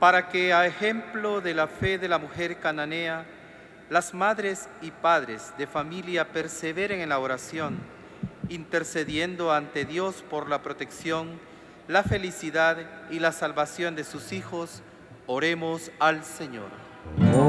para que, a ejemplo de la fe de la mujer cananea, las madres y padres de familia perseveren en la oración, intercediendo ante Dios por la protección, la felicidad y la salvación de sus hijos. Oremos al Señor.